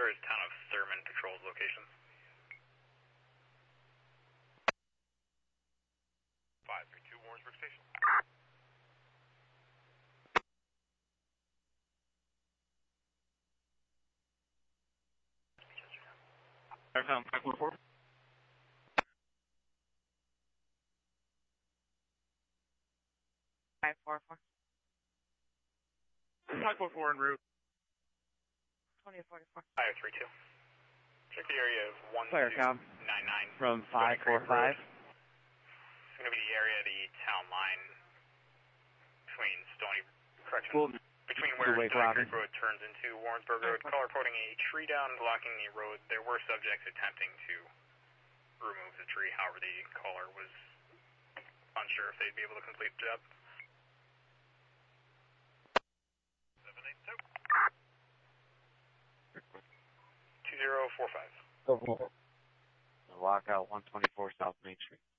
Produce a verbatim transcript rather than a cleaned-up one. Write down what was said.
as town of Thurman patrols locations. five three two, Warrensburg Station. Airtown five four four. five four four. five four four en route. twenty forty-four. five three two. Check the area of one two nine nine. From five four five. It's going to be the area of the town line between Stony, correction, Well, between where Wake Stony Robin. Creek Road turns into Warrensburg Road. Caller reporting a tree down blocking the road. There were subjects attempting to remove the tree. However, the caller was unsure if they'd be able to complete the job. seven eight two. two zero four five. Lockout one twenty-four South Main Street.